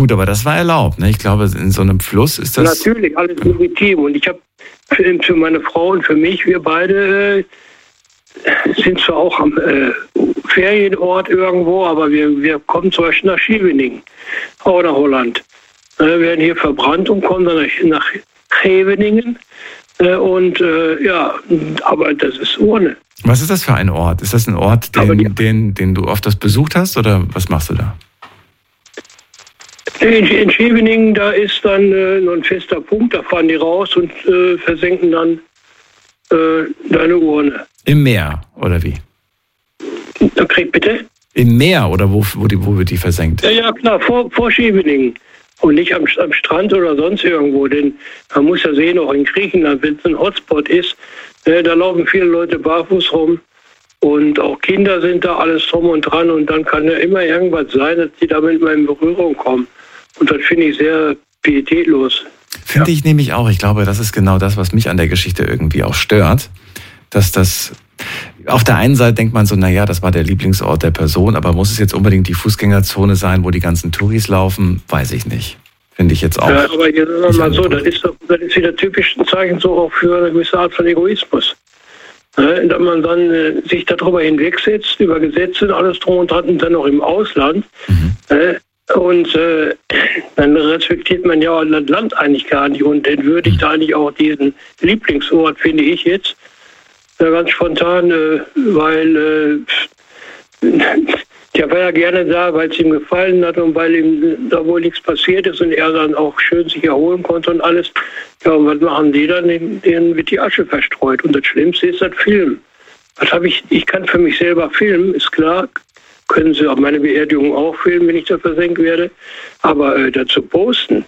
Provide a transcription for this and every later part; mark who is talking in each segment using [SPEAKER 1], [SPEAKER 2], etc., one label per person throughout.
[SPEAKER 1] Gut, aber das war erlaubt, ne? Ich glaube, in so einem Fluss ist das...
[SPEAKER 2] Natürlich, alles legitim. Und ich habe für meine Frau und für mich, wir beide sind zwar auch am Ferienort irgendwo, aber wir kommen zum Beispiel nach Scheveningen, auch nach Holland. Wir werden hier verbrannt und kommen dann nach Scheveningen. Aber das ist ohne.
[SPEAKER 1] Was ist das für ein Ort? Ist das ein Ort, den du oft besucht hast, oder was machst du da?
[SPEAKER 2] In Scheveningen, da ist dann noch ein fester Punkt, da fahren die raus und versenken dann deine Urne.
[SPEAKER 1] Im Meer, oder wie?
[SPEAKER 2] Bitte?
[SPEAKER 1] Im Meer, oder wo wird die versenkt?
[SPEAKER 2] Ja, klar, vor Scheveningen. Und nicht am Strand oder sonst irgendwo, denn man muss ja sehen, auch in Griechenland, wenn es ein Hotspot ist, da laufen viele Leute barfuß rum und auch Kinder sind da, alles drum und dran, und dann kann ja immer irgendwas sein, dass die damit mal in Berührung kommen. Und das finde ich sehr pietätlos.
[SPEAKER 1] Finde ich nämlich auch. Ich glaube, das ist genau das, was mich an der Geschichte irgendwie auch stört, dass das... Auf der einen Seite denkt man so, naja, das war der Lieblingsort der Person, aber muss es jetzt unbedingt die Fußgängerzone sein, wo die ganzen Touris laufen? Weiß ich nicht. Finde ich jetzt auch.
[SPEAKER 2] Ja, aber jetzt sagen wir mal so, das ist wieder typisch ein Zeichen so auch für eine gewisse Art von Egoismus. Dass man dann sich darüber hinwegsetzt, über Gesetze und alles drum und dran, und dann auch im Ausland. Dann respektiert man ja das Land eigentlich gar nicht und entwürdigt eigentlich auch diesen Lieblingsort, finde ich jetzt. Ganz spontan, weil der war ja gerne da, weil es ihm gefallen hat und weil ihm da wohl nichts passiert ist und er dann auch schön sich erholen konnte und alles. Ja, und was machen die dann? Denen wird die Asche verstreut. Und das Schlimmste ist das Filmen. Ich kann für mich selber filmen, ist klar. Können Sie auf meine Beerdigung auch filmen, wenn ich da versenkt werde. Aber dazu posten,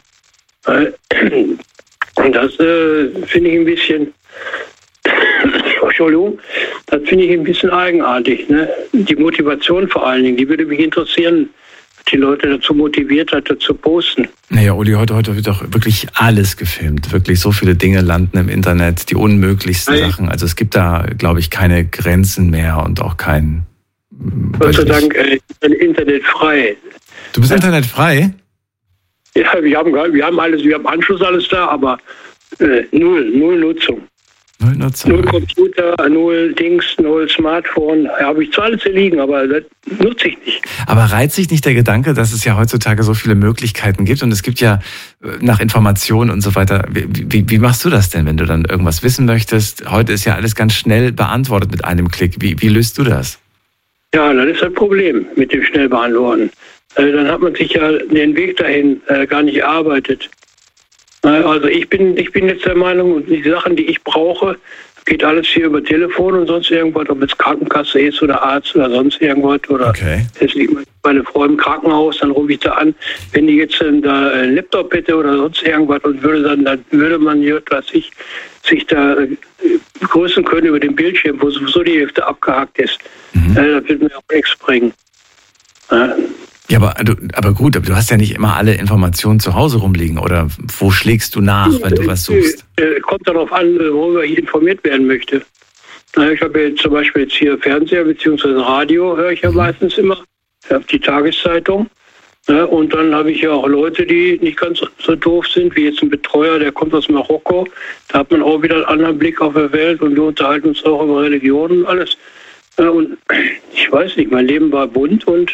[SPEAKER 2] das finde ich ein bisschen... Entschuldigung, das finde ich ein bisschen eigenartig. Ne? Die Motivation vor allen Dingen, die würde mich interessieren, was die Leute dazu motiviert hat, dazu posten.
[SPEAKER 1] Naja, Uli, heute wird doch wirklich alles gefilmt. Wirklich so viele Dinge landen im Internet, die unmöglichsten Sachen. Also es gibt da, glaube ich, keine Grenzen mehr und auch kein...
[SPEAKER 2] Gott sei Dank internetfrei.
[SPEAKER 1] Du bist internetfrei?
[SPEAKER 2] Ja, wir haben Anschluss alles da, aber null Nutzung. Null Computer, null Dings, null Smartphone. Ja, habe ich zwar alles hier liegen, aber das nutze ich nicht.
[SPEAKER 1] Aber reizt sich nicht der Gedanke, dass es ja heutzutage so viele Möglichkeiten gibt und es gibt ja nach Informationen und so weiter. Wie machst du das denn, wenn du dann irgendwas wissen möchtest? Heute ist ja alles ganz schnell beantwortet mit einem Klick. Wie löst du das?
[SPEAKER 2] Ja, das ist das Problem mit dem schnell beantworten. Dann hat man sich ja den Weg dahin gar nicht erarbeitet. Also ich bin jetzt der Meinung, und die Sachen, die ich brauche, geht alles hier über Telefon und sonst irgendwas, ob es Krankenkasse ist oder Arzt oder sonst irgendwas. Oder jetzt liegt meine Frau im Krankenhaus, dann rufe ich da an. Wenn die jetzt da einen Laptop hätte oder sonst irgendwas und dann würde man sich da begrüßen können über den Bildschirm, wo sowieso die Hälfte abgehakt ist. Das wird mir auch nichts bringen.
[SPEAKER 1] Ja, aber gut, du hast ja nicht immer alle Informationen zu Hause rumliegen, oder wo schlägst du nach, wenn du was suchst?
[SPEAKER 2] Kommt darauf an, worüber ich informiert werden möchte. Ich habe jetzt zum Beispiel jetzt hier Fernseher bzw. Radio, höre ich ja meistens immer, auf die Tageszeitung. Und dann habe ich ja auch Leute, die nicht ganz so doof sind, wie jetzt ein Betreuer, der kommt aus Marokko. Da hat man auch wieder einen anderen Blick auf die Welt und wir unterhalten uns auch über Religion und alles. Und ich weiß nicht, mein Leben war bunt und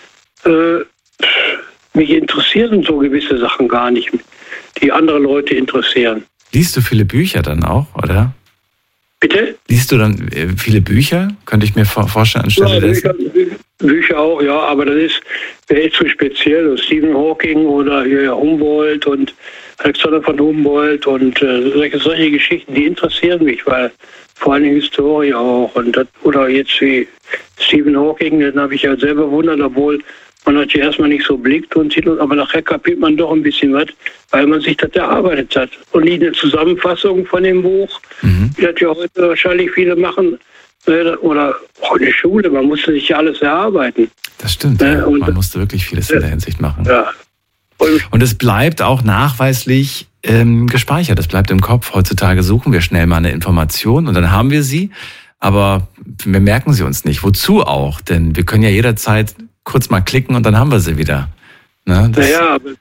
[SPEAKER 2] mich interessieren so gewisse Sachen gar nicht, die andere Leute interessieren.
[SPEAKER 1] Liest du viele Bücher dann auch, oder?
[SPEAKER 2] Bitte?
[SPEAKER 1] Liest du dann viele Bücher? Könnte ich mir vorstellen anstelle dessen?
[SPEAKER 2] Bücher auch, ja, aber das wäre jetzt zu speziell. Stephen Hawking oder Humboldt und Alexander von Humboldt und solche Geschichten, die interessieren mich, weil vor allem Historie auch. Oder jetzt wie Stephen Hawking, den habe ich ja selber bewundert, obwohl man hat ja erstmal nicht so blickt und sieht, aber nachher kapiert man doch ein bisschen was, weil man sich das erarbeitet hat. Und nicht eine Zusammenfassung von dem Buch, die das ja heute wahrscheinlich viele machen, oder auch in der Schule, man musste sich ja alles erarbeiten.
[SPEAKER 1] Das stimmt, man musste wirklich vieles in der Hinsicht machen.
[SPEAKER 2] Ja.
[SPEAKER 1] Und es bleibt auch nachweislich gespeichert, es bleibt im Kopf. Heutzutage suchen wir schnell mal eine Information und dann haben wir sie, aber wir merken sie uns nicht. Wozu auch? Denn wir können ja jederzeit kurz mal klicken und dann haben wir sie wieder. Ne?
[SPEAKER 2] Naja, aber